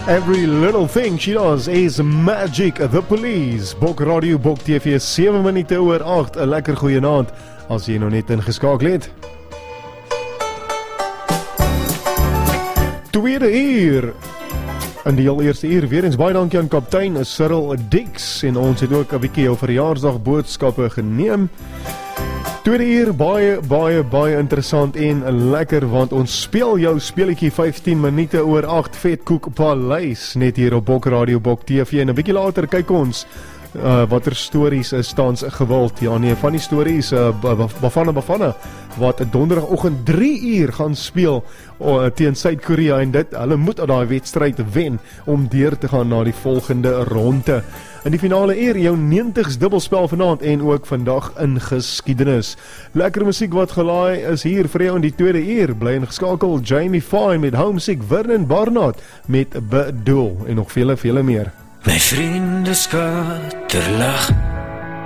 Every little thing she does is magic. The Police. Bok Radio, Bok TV, 7 minute oor 8. 'n lekker goeie aand as jy nog net ingeskakel het. Tweede uur. In die heel eerste uur weer eens baie dankie aan kaptein Cyril Dix en ons het ook 'n bietjie jou verjaarsdag boodskappe geneem. Tweede uur baie interessant en lekker want ons speel jou speletjie 15 minute oor 8 Vetkoek Paleis net hier op Bok Radio Bok TV en 'n bietjie later kyk ons watter stories is tans gewild. Ja nee, van die stories Bafana wat donderdagoggend 3 uur gaan speel teen Suid-Korea en hulle moet daai wedstryd wen om deur te gaan na die volgende ronde. In die finale uur jou 90s dubbelspel vanaand en ook vandag in geskiedenis. Lekker musiek wat gelaai is hier vir jou in die tweede uur. Bly ingeskakel, Jamie Fine met Homesick, Vernon Barnard met Bedoel en nog vele meer. My vriende skaterlag